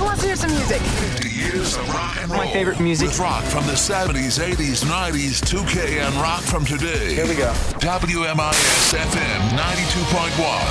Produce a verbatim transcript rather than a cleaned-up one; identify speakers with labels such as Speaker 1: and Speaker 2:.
Speaker 1: wants to hear some music?
Speaker 2: fifty years of rock and roll.
Speaker 1: My favorite music.
Speaker 2: With rock from the seventies, eighties, nineties, two K, and rock from today.
Speaker 3: Here we go.
Speaker 2: W M I S F M ninety-two point one.